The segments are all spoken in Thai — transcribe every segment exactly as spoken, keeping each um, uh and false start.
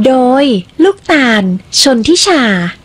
โดยลูกตาลชนทิชา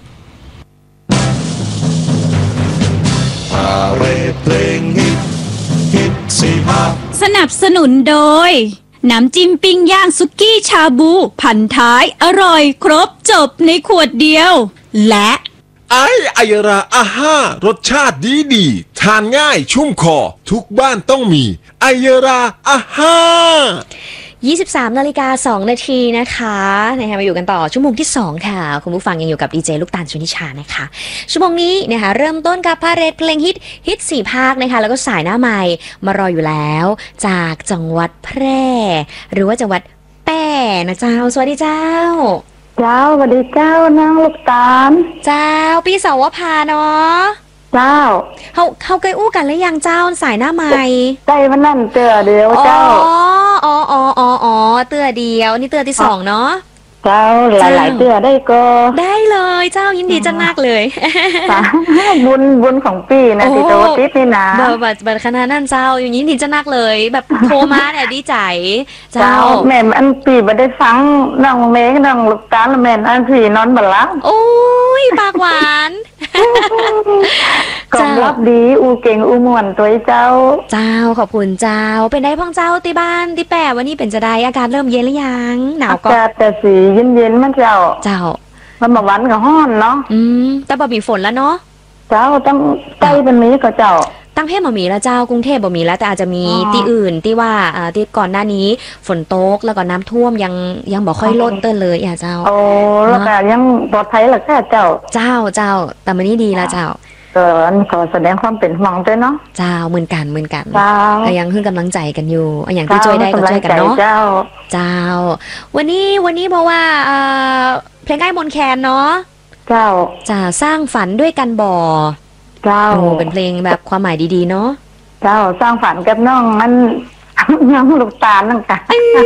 พาเรดเพลงฮิตฮิตสี่ภาคสนับสนุนโดยน้ำจิ้มปิ้งย่างสุกี้ชาบูพันท้ายอร่อยครบจบในขวดเดียวและไอไอยราอาห้ารสชาติดีดีทานง่ายชุ่มคอทุกบ้านต้องมีไอยราอาห้ายี่สิบสามนาฬิกาสองนาทีนะคะนะคะมาอยู่กันต่อชั่วโมงที่สองค่ะคุณผู้ฟังยังอยู่กับดีเจลูกตาลชนิชานะคะชั่วโมงนี้นะคะเริ่มต้นกับพาเรดเพลงฮิตฮิตสี่ภาคนะคะแล้วก็สายหน้าใหม่มารออยู่แล้วจากจังหวัดแพร่หรือว่าจังหวัดแป้นะเจ้าสวัสดีเจ้าเจ้าสวัสดีเจ้านางลูกตาลเจ้าพี่สาวพาเนาะเจ้าเขาเขาเคยอู้กันหรือยังเจ้าสายหน้าใหม่ใจมันนั่นเตือเดียวเจ้าอ๋ออ๋ออ๋ออ๋ออ๋อเตือเดียวนี่เตือที่สองเนาะเจ้าหลายหลายเตือได้ก็ได้เลยเจ้ายินดีจังมากเลยบุญบุญของปีนะติโตติดนี่นะเบอร์บัตรบัตรคณะนั่นเจ้าอย่างนี้ดีจังมากเลยแบบโทรมาเนี่ยดีใจเจ้าแม่อันปีบัได้ฟังน้องเมฆน้องลูกตาลแม่อันพี่นอนบัลลังโอ้ยปากหวานกองรับดีอูเก่งอูม่วนตัวเจ้าเจ้าขอบคุณเจ้าเป็นได้พ่องเจ้าที่บ้านที่แปะวันนี้เป็นจะได้อากาศเริ่มเย็นหรือยังหนาวก็อากาศแต่สีเย็นๆมันเจ้าเจ้ามันมาวันกับห้อนเนาะอืมแต่บ่มีฝนแล้วเนาะเจ้าต้องใกล้เป็นนี้ก็เจ้าตั้งเพศบ่มีแล้วเจ้ากรุงเทพบ่มีแล้วแต่อาจจะมีที่อื่นที่ว่าอ่าที่ก่อนหน้านี้ฝนตกแล้วก็น้ำท่วมยังยังบ่ค่อยลดเติ้นเลยอ่ะเจ้าโอ้แล้วก็ยังปลอดภัยล่ะค่ะเจ้าเจ้าเจ้าแต่มื้อนี้ดีแล้วเจ้าก็ขอแสดงความเป็นห่วงด้วยเนาะเจ้าเหมือนกันเหมือนกันก็ยังให้กำลังใจกันอยู่อย่างที่ช่วยได้ก็ช่วยกันเนาะเจ้าเจ้าวันนี้วันนี้เพราะว่าเพลงใกล้มนแคนเนาะเจ้าจะสร้างฝันด้วยกันบ่เจ้าเป็นเพลงแบบความหมายดีๆเนาะเจ้าสร้างฝันกับน้องมันน้องลูกตาลนั่งกัน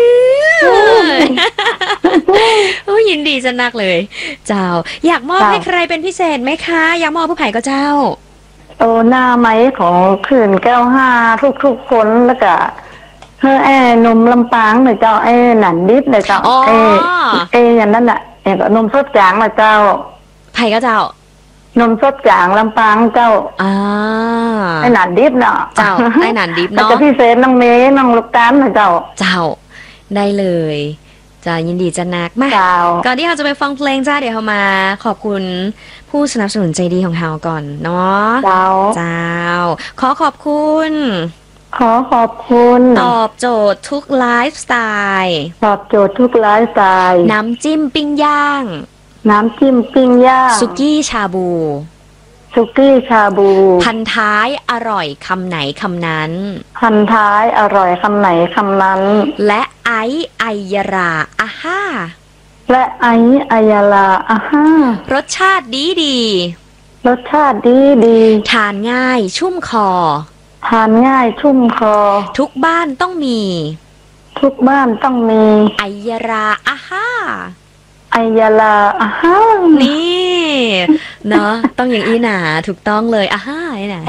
โอ้ยินดีจะนักเลยเจ้าอยากมอบให้ใครเป็นพิเศษไหมคะอยากมอบผู้ไผ่ก็เจ้าโอ้หน้าไม้ของคืนแก้วห้าทุกๆคนแล้วก็เฮ้อแอนมลำปางเลยเจ้าไอ้หนันดิบเลยเจ้าเอเออย่างนั้นแหละเอกนมสดจางเลยเจ้าไผ่ก็เจ้านมสดจางลำปางเจ้าอ่าไอ้หนานดิบเนาะเจ้าไอ้หนานดิบเนาะจะพี่เซนน้องเมย์น้องลูกตาลนะเจ้าเจ้าได้เลยจะยินดีจะนักมากก่อนที่เราจะไปฟังเพลงจ้าเดี๋ยวเรามาขอบคุณผู้สนับสนุนใจดีของเราก่อนเนาะเจ้าเจ้าขอขอบคุณขอขอบคุณตอบโจทย์ทุกไลฟ์สไตล์ตอบโจทย์ทุกไลฟ์สไตล์น้ำจิ้มปิ้งย่างน้ำจิ้มปิ้งย่างสุกี้ชาบูสุกี้ชาบูพันท้ายอร่อยคำไหนคำนั้นพันท้ายอร่อยคำไหนคำนั้นและไอไอยราอาห้าและไอไอยาราอาห้ารสชาติดีดีรสชาติดีดีทานง่ายชุ่มคอทานง่ายชุ่มคอทุกบ้านต้องมีทุกบ้านต้องมีไอยาราอาห้าไอยาลาอาฮ่านี่เนาะต้องอย่างอีหนาถูกต้องเลยอาฮ่าไอ้ไหน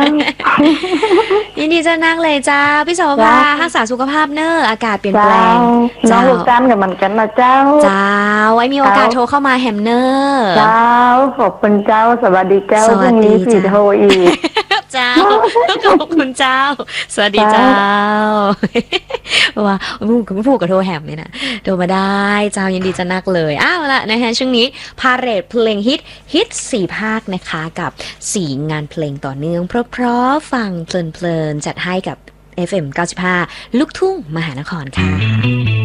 ยินดีจะนั่งเลยจ้าพี่โสภารักษาสุขภาพเนอะอากาศเปลี่ยนแปลงน้องลูกตาลกับมันกันนะเจ้าเจ้าไว้มีโอกาสโทรเข้ามาแฮมเนอร์เจ้าขอบคุณเจ้าสวัสดีเจ้าพรุ่งนี้สี่โทรอีกเจ้าขอบคุณเจ้าสวัสดีเจ้าว่าพูดกับพูดกับโทรแฮมนี่นะโทรมาได้เจ้ายินดีจะนักเลยอ้าวละนะคะช่วงนี้พาเรดเพลงฮิตฮิตสี่ภาคนะคะกับสี่งานเพลงต่อเนื่องเพราะๆฟังเพลินๆจัดให้กับ เอฟ เอ็ม เก้าสิบห้าลูกทุ่งมหานครค่ะ